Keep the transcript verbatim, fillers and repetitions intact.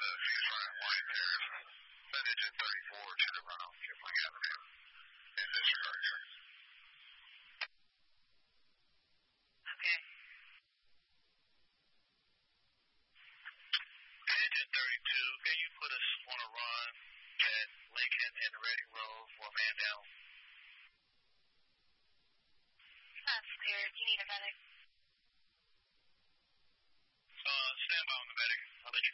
front line there. Send engine thirty-four to the runoff if we have it in disregard. Okay. Engine thirty-two, can you put us on a run at Lincoln and Reading Road for a man down? That's clear. Do you need a medic? Uh, stand by on the medic. I'll let you